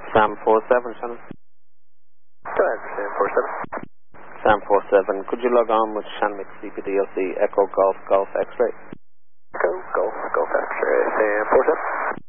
Sam 47, Shannon. Go ahead, Sam 47. Sam 47, could you log on with Shannon CPDLC Echo Golf Golf X-Ray? Echo Golf Golf X-Ray, Sam 47.